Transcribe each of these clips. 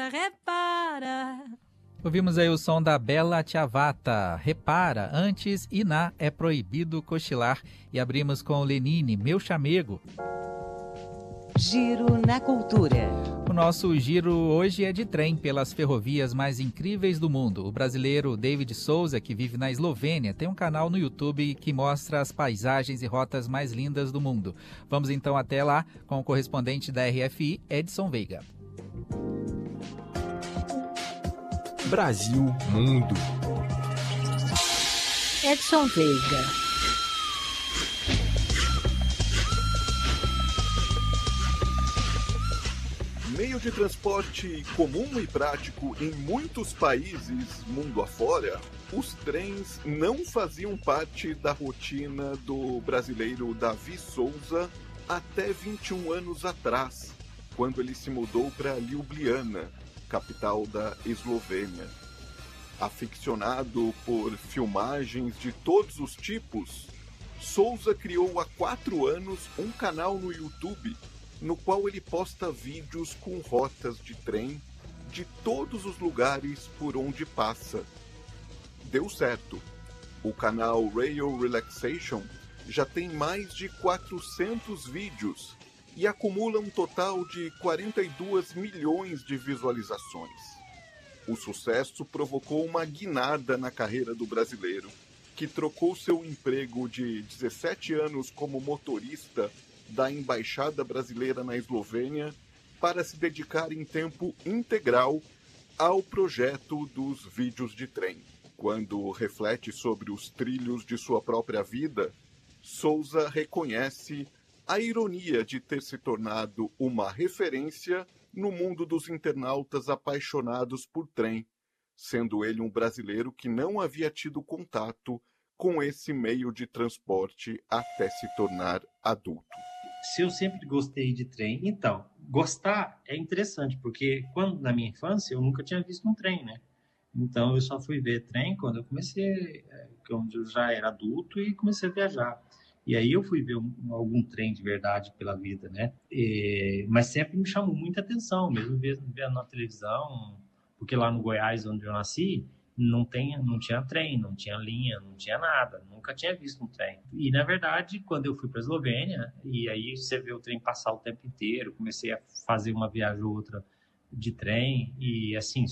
repara. Ouvimos aí o som da Bela Tchavata, Repara, antes Iná, É Proibido Cochilar, e abrimos com Lenine, Meu Chamego. Giro na Cultura. O nosso giro hoje é de trem pelas ferrovias mais incríveis do mundo. O brasileiro David Souza, que vive na Eslovênia, tem um canal no YouTube que mostra as paisagens e rotas mais lindas do mundo. Vamos então até lá com o correspondente da RFI, Edson Veiga. Brasil Mundo. Edson Veiga. Meio de transporte comum e prático em muitos países mundo afora, os trens não faziam parte da rotina do brasileiro Davi Souza até 21 anos atrás, quando ele se mudou para Ljubljana, capital da Eslovênia. Aficionado por filmagens de todos os tipos, Souza criou há 4 anos um canal no YouTube no qual ele posta vídeos com rotas de trem de todos os lugares por onde passa. Deu certo. O canal Rail Relaxation já tem mais de 400 vídeos e acumula um total de 42 milhões de visualizações. O sucesso provocou uma guinada na carreira do brasileiro, que trocou seu emprego de 17 anos como motorista da Embaixada Brasileira na Eslovênia para se dedicar em tempo integral ao projeto dos vídeos de trem. Quando reflete sobre os trilhos de sua própria vida, Souza reconhece a ironia de ter se tornado uma referência no mundo dos internautas apaixonados por trem, sendo ele um brasileiro que não havia tido contato com esse meio de transporte até se tornar adulto. Se eu sempre gostei de trem, então, gostar é interessante, porque na minha infância, eu nunca tinha visto um trem, né? Então, eu só fui ver trem quando eu comecei, quando eu já era adulto e comecei a viajar. E aí eu fui ver algum trem de verdade pela vida, né? Mas sempre me chamou muita atenção, mesmo vendo na televisão, porque lá no Goiás, onde eu nasci, não tinha trem, não tinha linha, não tinha nada, nunca tinha visto um trem. E, na verdade, quando eu fui para a Eslovênia, e aí você vê o trem passar o tempo inteiro, comecei a fazer uma viagem ou outra de trem, e, assim,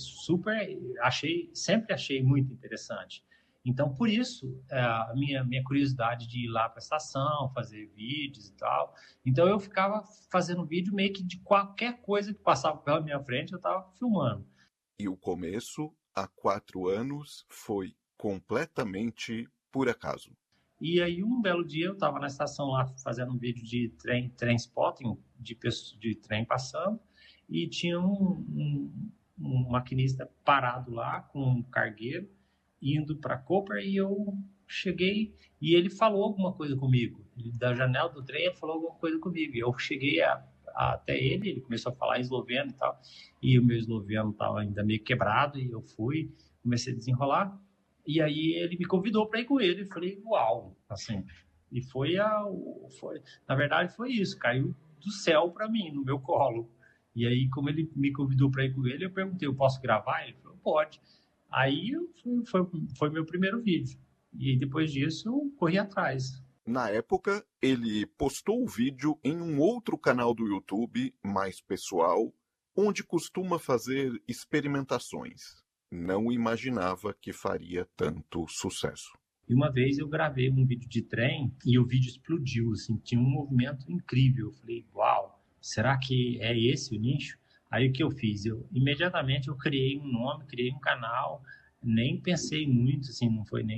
sempre achei muito interessante. Então, por isso, a minha curiosidade de ir lá para a estação, fazer vídeos e tal. Então, eu ficava fazendo vídeo meio que de qualquer coisa que passava pela minha frente, eu estava filmando. E o começo, há 4 anos, foi completamente por acaso. E aí, um belo dia, eu estava na estação lá fazendo um vídeo de trem spotting, de trem passando, e tinha um maquinista parado lá com um cargueiro, indo para Koper, e eu cheguei e ele falou alguma coisa comigo. Da janela do trem, ele falou alguma coisa comigo. E eu cheguei até ele começou a falar em esloveno e tal, e o meu esloveno estava ainda meio quebrado, e eu comecei a desenrolar, e aí ele me convidou para ir com ele, e falei, uau, assim, e na verdade foi isso, caiu do céu para mim, no meu colo. E aí, como ele me convidou para ir com ele, eu perguntei, eu posso gravar? Ele falou, pode. Aí foi meu primeiro vídeo. E depois disso eu corri atrás. Na época, ele postou o vídeo em um outro canal do YouTube, mais pessoal, onde costuma fazer experimentações. Não imaginava que faria tanto sucesso. E uma vez eu gravei um vídeo de trem e o vídeo explodiu, assim, tinha um movimento incrível. Eu falei, uau, será que é esse o nicho? Aí o que eu fiz? Imediatamente eu criei um nome, criei um canal, nem pensei muito, assim, não foi nem